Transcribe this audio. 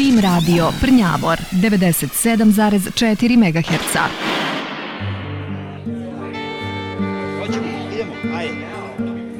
Pim Radio Prnjavor 97,4 MHz. Hoćemo, idemo, ajde.